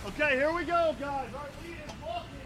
Okay, here we go, guys. Our lead is walking.